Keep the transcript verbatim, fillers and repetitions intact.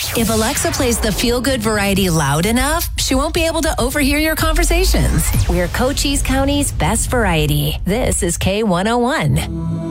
If Alexa plays the feel-good variety loud enough, she won't be able to overhear your conversations. We're Cochise County's best variety. This is K one oh one.